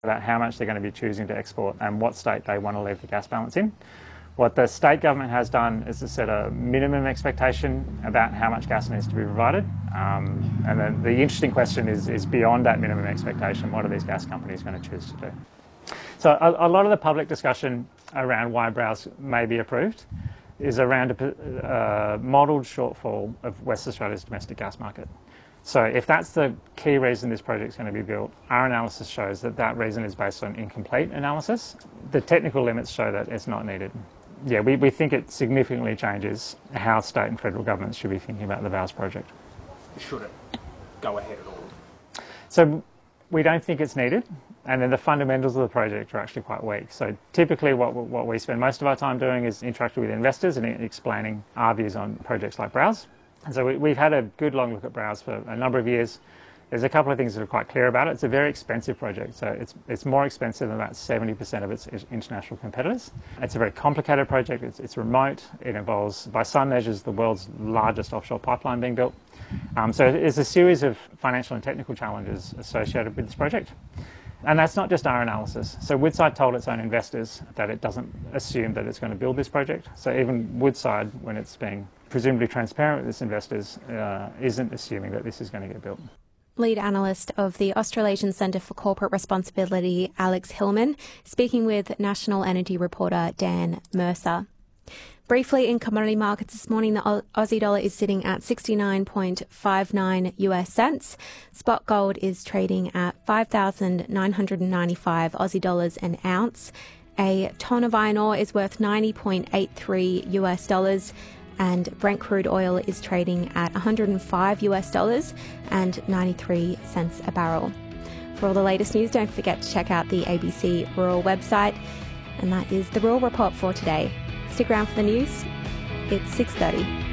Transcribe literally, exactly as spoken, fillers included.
about how much they're going to be choosing to export and what state they want to leave the gas balance in. What the state government has done is to set a minimum expectation about how much gas needs to be provided. Um, and then the interesting question is, is beyond that minimum expectation, what are these gas companies going to choose to do? So a, a lot of the public discussion around why Browse may be approved is around a uh, modelled shortfall of West Australia's domestic gas market. So if that's the key reason this project is going to be built, our analysis shows that that reason is based on incomplete analysis. The technical limits show that it's not needed. Yeah, we, we think it significantly changes how state and federal governments should be thinking about the Browse project. Should it go ahead at all? So we don't think it's needed, and then the fundamentals of the project are actually quite weak. So typically what, what we spend most of our time doing is interacting with investors and explaining our views on projects like Browse. And so we, we've had a good long look at Browse for a number of years. There's a couple of things that are quite clear about it. It's a very expensive project, so it's, it's more expensive than about seventy percent of its international competitors. It's a very complicated project, it's, it's remote, it involves, by some measures, the world's largest offshore pipeline being built. Um, so there's a series of financial and technical challenges associated with this project. And that's not just our analysis. So Woodside told its own investors that it doesn't assume that it's going to build this project. So even Woodside, when it's being presumably transparent with its investors, uh, isn't assuming that this is going to get built. Lead analyst of the Australasian Centre for Corporate Responsibility, Alex Hillman, speaking with National Energy reporter Dan Mercer. Briefly, in commodity markets this morning, the Aussie dollar is sitting at sixty-nine point five nine US cents. Spot gold is trading at five thousand nine hundred ninety-five Aussie dollars an ounce. A tonne of iron ore is worth ninety point eight three US dollars. And Brent crude oil is trading at one hundred five US dollars and ninety-three cents a barrel. For all the latest news, don't forget to check out the A B C Rural website. And that is the Rural Report for today. Stick around for the news. It's six thirty.